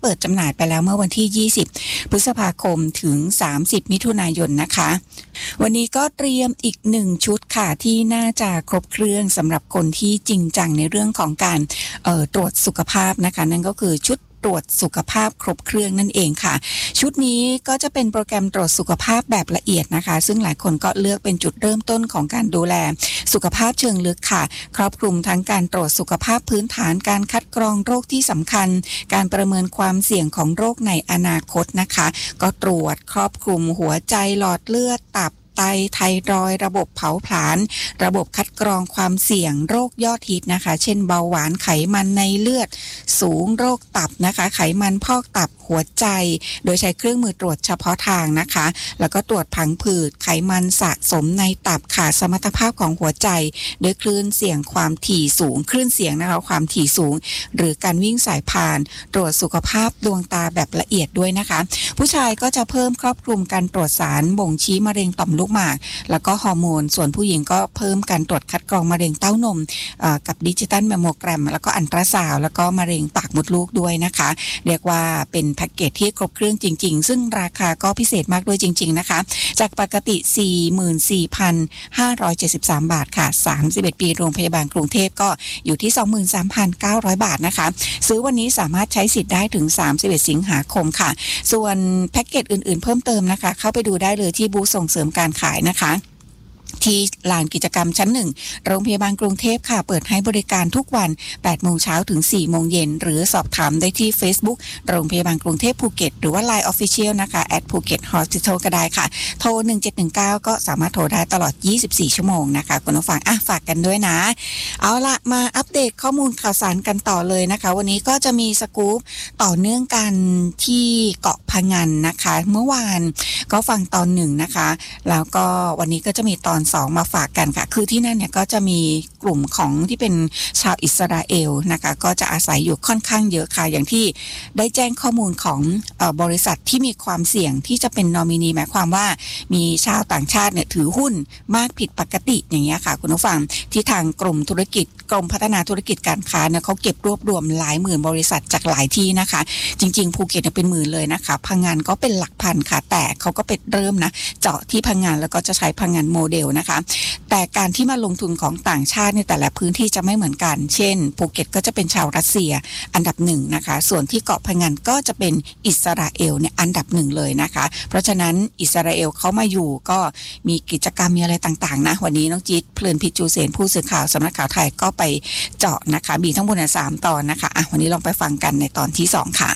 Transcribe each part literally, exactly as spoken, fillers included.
เปิดจำหน่ายไปแล้วเมื่อวันที่ยี่สิบพฤษภาคมถึงสามสิบมิถุนายนนะคะวันนี้ก็เตรียมอีกหนึ่งชุดค่ะที่น่าจะครบเครื่องสำหรับคนที่จริงจังในเรื่องของการเอ่อตรวจสุขภาพนะคะนั่นก็คือชุดตรวจสุขภาพครบเครื่องนั่นเองค่ะชุดนี้ก็จะเป็นโปรแกรมตรวจสุขภาพแบบละเอียดนะคะซึ่งหลายคนก็เลือกเป็นจุดเริ่มต้นของการดูแลสุขภาพเชิงลึกค่ะครอบคลุมทั้งการตรวจสุขภาพพื้นฐานการคัดกรองโรคที่สำคัญการประเมินความเสี่ยงของโรคในอนาคตนะคะก็ตรวจครอบคลุมหัวใจหลอดเลือดตับไตไทรอยด์ระบบเผาผลาญระบบคัดกรองความเสี่ยงโรคยอดฮิตนะคะเช่นเบาหวานไขมันในเลือดสูงโรคตับนะคะไขมันพอกตับหัวใจโดยใช้เครื่องมือตรวจเฉพาะทางนะคะแล้วก็ตรวจผังผืดไขมันสะสมในตับขาดสมรรถภาพของหัวใจด้วยคลื่นเสียงความถี่สูงคลื่นเสียงนะคะความถี่สูงหรือการวิ่งสายพานตรวจสุขภาพดวงตาแบบละเอียดด้วยนะคะผู้ชายก็จะเพิ่มครอบคลุมการตรวจสารบ่งชี้มะเร็งต่อมลูกหมากแล้วก็ฮอร์โมนส่วนผู้หญิงก็เพิ่มการตรวจคัดกรองมะเร็งเต้านมกับดิจิตัลแมมโมแกรมแล้วก็อัลตราซาวด์แล้วก็มะเร็งปากมดลูกด้วยนะคะเรียกว่าเป็นแพ็กเกจที่ครบเครื่องจริงๆซึ่งราคาก็พิเศษมากด้วยจริงๆนะคะจากปกติ สี่หมื่นสี่พันห้าร้อยเจ็ดสิบสาม บาทค่ะสามสิบเอ็ดปีโรงพยาบาลกรุงเทพก็อยู่ที่ สองหมื่นสามพันเก้าร้อย บาทนะคะซื้อวันนี้สามารถใช้สิทธิ์ได้ถึงสามสิบเอ็ดสิงหาคมค่ะส่วนแพ็กเกจอื่นๆเพิ่มเติมนะคะเข้าไปดูได้เลยที่บูธส่งเสริมการขายนะคะที่ลานกิจกรรมชั้นหนึ่งโรงพยาบาลกรุงเทพค่ะเปิดให้บริการทุกวัน แปดโมงเช้าถึง สี่โมงเย็นหรือสอบถามได้ที่ Facebook โรงพยาบาลกรุงเทพภูเก็ตหรือว่า ไลน์ Official นะคะ แอท ภูเก็ต Hospital ก็ได้ค่ะโทรหนึ่งเจ็ดหนึ่งเก้าก็สามารถโทรได้ตลอดยี่สิบสี่ชั่วโมงนะคะคุณผู้ฟังอ่ะฝากกันด้วยนะเอาละมาอัปเดตข้อมูลข่าวสารกันต่อเลยนะคะวันนี้ก็จะมีสกู๊ปต่อเนื่องกันที่เกาะพะงันนะคะเมื่อวานก็ฟังตอนหนึ่งนะคะแล้วก็วันนี้ก็จะมีตอนสองมาฝากกันค่ะคือที่นั่นเนี่ยก็จะมีกลุ่มของที่เป็นชาวอิสราเอลนะคะก็จะอาศัยอยู่ค่อนข้างเยอะค่ะอย่างที่ได้แจ้งข้อมูลของเอ่อบริษัทที่มีความเสี่ยงที่จะเป็นนอมินีหมายความว่ามีชาวต่างชาติเนี่ยถือหุ้นมากผิดปกติอย่างเงี้ยค่ะคุณผู้ฟังที่ทางกรมธุรกิจกรมพัฒนาธุรกิจการค้าเนี่ยเขาเก็บรวบรวมหลายหมื่นบริษัทจากหลายที่นะคะจริงๆภูเก็ตเป็นหมื่นเลยนะคะพังงานก็เป็นหลักพันค่ะแต่เขาก็เป็นเริ่มนะเจาะที่พังงานแล้วก็จะใช้พังงานโมเดลนะคะแต่การที่มาลงทุนของต่างชาติในแต่ละพื้นที่จะไม่เหมือนกันเช่นภูเก็ตก็จะเป็นชาวรัสเซียอันดับหนึ่งนะคะส่วนที่เกาะพะงันก็จะเป็นอิสราเอลเนี่ยอันดับหนึ่งเลยนะคะเพราะฉะนั้นอิสราเอลเขามาอยู่ก็มีกิจกรรมมีอะไรต่างๆนะวันนี้น้องจิ๊ดเพลินพิจูเสนผู้สื่อข่าวสำนักข่าวไทยก็ไปเจาะนะคะมีทั้งหมดสามตอนนะคะอ่ะวันนี้ลองไปฟังกันในตอนที่สองค่ะ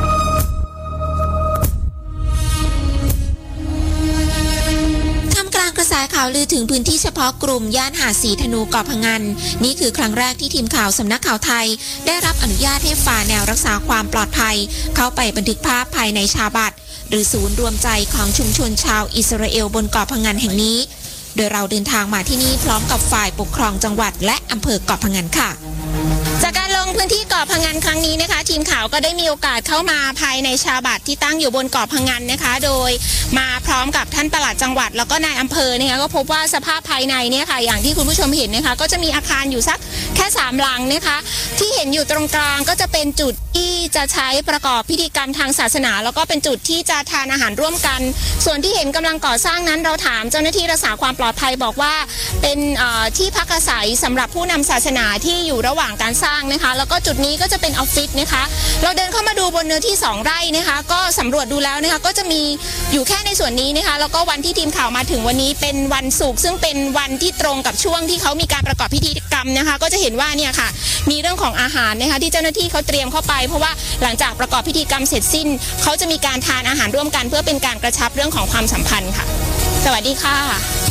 กระแสข่าวลือถึงพื้นที่เฉพาะกลุ่มย่านหาดสีธนูเกาะพะงันนี่คือครั้งแรกที่ทีมข่าวสำนักข่าวไทยได้รับอนุญาตให้ฝ่าแนวรักษาความปลอดภัยเข้าไปบันทึกภาพภายในชาบัตหรือศูนย์รวมใจของชุมชนชาวอิสราเอลบนเกาะพะงันแห่งนี้โดยเราเดินทางมาที่นี่พร้อมกับฝ่ายปกครองจังหวัดและอำเภอเกาะพะงันค่ะจากการลงพื้นที่เกาะพะงันครั้งนี้นะคะทีมข่าวก็ได้มีโอกาสเข้ามาภายในชาบัตที่ตั้งอยู่บนเกาะพะงันนะคะโดยมาพร้อมกับท่านปลัดจังหวัดแล้วก็นายอำเภอนะคะก็พบว่าสภาพภายในเนี่ยค่ะอย่างที่คุณผู้ชมเห็นนะคะก็จะมีอาคารอยู่สักแค่สามหลังนะคะที่เห็นอยู่ตรงกลางก็จะเป็นจุดที่จะใช้ประกอบพิธีกรรมทางศาสนาแล้วก็เป็นจุดที่จะทานอาหารร่วมกันส่วนที่เห็นกำลังก่อสร้างนั้นเราถามเจ้าหน้าที่รักษาความปลอดภัยบอกว่าเป็นที่พักอาศัยสำหรับผู้นำศาสนาที่อยู่ระหว่างการสร้างนะคะแล้วก็จุดนี้ก็จะเป็นออฟฟิศนะคะเราเดินเข้ามาดูบนเนื้อที่สองไร่นะคะก็สำรวจดูแล้วนะคะก็จะมีอยู่แค่ในส่วนนี้นะคะแล้วก็วันที่ทีมข่าวมาถึงวันนี้เป็นวันศุกร์ซึ่งเป็นวันที่ตรงกับช่วงที่เขามีการประกอบพิธีกรรมนะคะก็จะเห็นว่าเนี่ยค่ะมีเรื่องของอาหารนะคะที่เจ้าหน้าที่เขาเตรียมเข้าไปเพราะว่าหลังจากประกอบพิธีกรรมเสร็จสิ้นเขาจะมีการทานอาหารร่วมกันเพื่อเป็นการกระชับเรื่องของความสัมพันธ์ค่ะสวัสดีค่ะ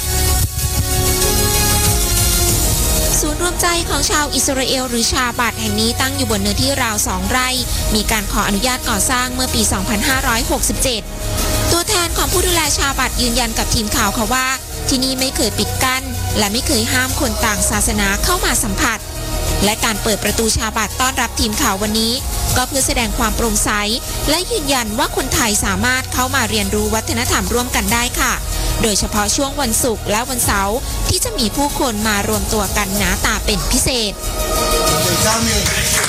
ศูนย์รวมใจของชาวอิสราเอลหรือชาบัตแห่งนี้ตั้งอยู่บนเนื้อที่ราวสองไร่มีการขออนุญาตก่อสร้างเมื่อปีสองพันห้าร้อยหกสิบเจ็ดตัวแทนของผู้ดูแลชาบัตยืนยันกับทีมข่าวค่ะว่าที่นี่ไม่เคยปิดกั้นและไม่เคยห้ามคนต่างศาสนาเข้ามาสัมผัสและการเปิดประตูชาบัตต้อนรับทีมข่าววันนี้ก็เพื่อแสดงความโปร่งใสและยืนยันว่าคนไทยสามารถเข้ามาเรียนรู้วัฒนธรรมร่วมกันได้ค่ะโดยเฉพาะช่วงวันศุกร์และวันเสาร์ที่จะมีผู้คนมารวมตัวกันหนาตาเป็นพิเศษ